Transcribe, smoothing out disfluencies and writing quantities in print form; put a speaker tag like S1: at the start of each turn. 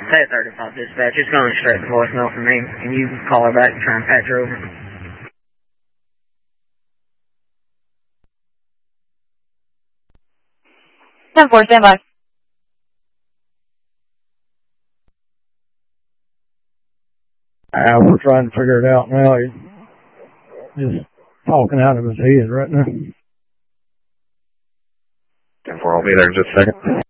S1: Say 35 dispatch. It's going straight to voicemail for me, and you can call her back and try and patch her over.
S2: 10-4, stand by.
S3: We're trying to figure it out now. He's just talking out of his head right now.
S4: 10-4, I'll be there in just a second.